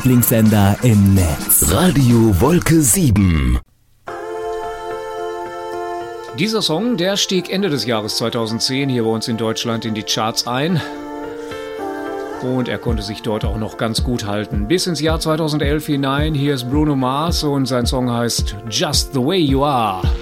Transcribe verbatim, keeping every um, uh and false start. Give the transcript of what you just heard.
Lieblingssender im Netz. Radio Wolke sieben. Dieser Song, der stieg Ende des Jahres zweitausendzehn hier bei uns in Deutschland in die Charts ein. Und er konnte sich dort auch noch ganz gut halten. Bis ins Jahr zweitausendelf hinein. Hier ist Bruno Mars und sein Song heißt Just the Way You Are.